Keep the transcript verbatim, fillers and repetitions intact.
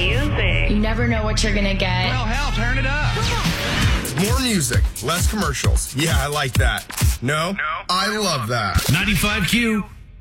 music. You never know what you're going to get. Well, hell, turn it up. More music, less commercials. Yeah, I like that. No? No. I love that. ninety-five Q.